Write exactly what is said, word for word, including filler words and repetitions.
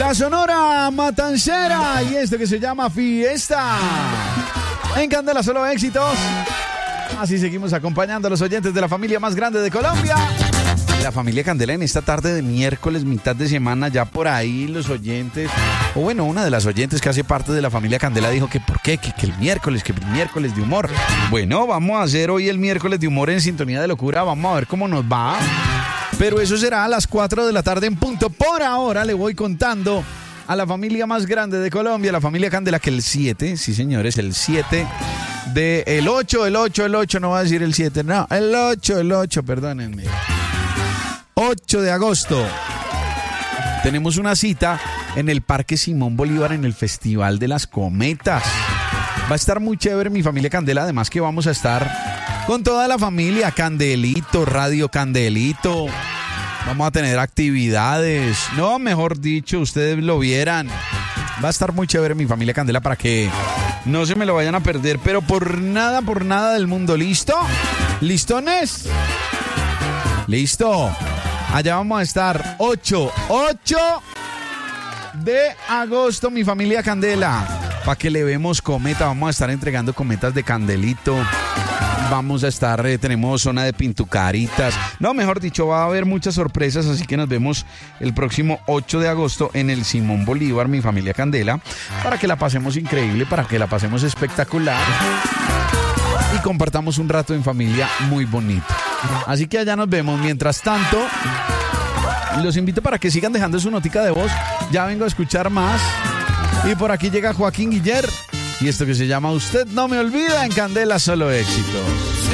La Sonora Matancera y esto que se llama Fiesta. En Candela Solo Éxitos. Así seguimos acompañando a los oyentes de la familia más grande de Colombia. La familia Candela en esta tarde de miércoles, mitad de semana, ya por ahí los oyentes, o bueno, una de las oyentes que hace parte de la familia Candela dijo que por qué, que, que el miércoles, que el miércoles de humor. Bueno, vamos a hacer hoy el miércoles de humor en Sintonía de Locura, vamos a ver cómo nos va. Pero eso será a las cuatro de la tarde en punto. Por ahora le voy contando a la familia más grande de Colombia, la familia Candela, que el siete, sí señores, el siete de el ocho, el ocho, el ocho, no va a decir el siete, no, el ocho, el ocho, perdónenme. ocho de agosto. Tenemos una cita en el Parque Simón Bolívar en el Festival de las Cometas. Va a estar muy chévere mi familia Candela, además que vamos a estar con toda la familia, Candelito, Radio Candelito. Vamos a tener actividades. No, mejor dicho, ustedes lo vieran. Va a estar muy chévere mi familia Candela para que no se me lo vayan a perder. Pero por nada, por nada del mundo. ¿Listo? ¿Listones? ¿Listo? Allá vamos a estar ocho de agosto, mi familia Candela. Para que le vemos cometa, vamos a estar entregando cometas de Candelito. Vamos a estar, eh, tenemos zona de pintucaritas. No, mejor dicho, va a haber muchas sorpresas, así que nos vemos el próximo ocho de agosto en el Simón Bolívar, mi familia Candela, para que la pasemos increíble, para que la pasemos espectacular y compartamos un rato en familia muy bonito. Así que allá nos vemos. Mientras tanto, los invito para que sigan dejando su notica de voz. Ya vengo a escuchar más. Y por aquí llega Joaquín Guiller y esto que se llama Usted No Me Olvida en Candela Solo Éxitos.